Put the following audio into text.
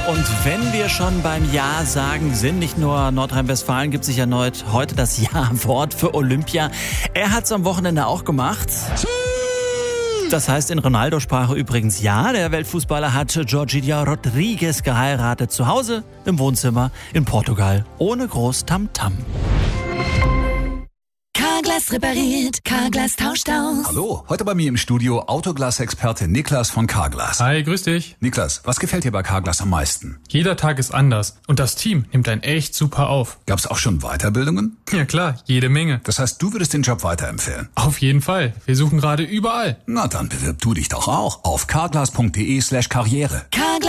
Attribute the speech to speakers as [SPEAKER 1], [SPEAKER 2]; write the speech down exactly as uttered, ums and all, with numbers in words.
[SPEAKER 1] Und wenn wir schon beim Ja sagen sind, nicht nur Nordrhein-Westfalen gibt sich erneut heute das Ja-Wort für Olympia. Er hat's am Wochenende auch gemacht. Das heißt in Ronaldo-Sprache übrigens ja. Der Weltfußballer hat Georgina Rodriguez geheiratet. Zu Hause im Wohnzimmer in Portugal. Ohne groß Tamtam.
[SPEAKER 2] Carglass repariert, Carglass tauscht aus.
[SPEAKER 3] Hallo, heute bei mir im Studio Autoglas-Experte Niklas von Carglass.
[SPEAKER 4] Hi, grüß dich.
[SPEAKER 3] Niklas, was gefällt dir bei Carglass am meisten?
[SPEAKER 4] Jeder Tag ist anders und das Team nimmt einen echt super auf.
[SPEAKER 3] Gab's auch schon Weiterbildungen?
[SPEAKER 4] Ja klar, jede Menge.
[SPEAKER 3] Das heißt, du würdest den Job weiterempfehlen?
[SPEAKER 4] Auf jeden Fall. Wir suchen gerade überall.
[SPEAKER 3] Na dann bewirb du dich doch auch auf carglass punkt de slash karriere.
[SPEAKER 2] Carglass